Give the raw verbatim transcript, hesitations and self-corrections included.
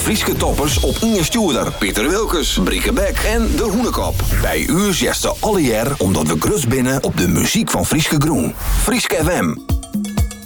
Frieske toppers op Inge Stuurder, Pieter Wilkes, Brieke Beck en De Hoenekop. Bij u zesten alle jaar omdat we grus binnen op de muziek van Frieske Groen. Frieske F M.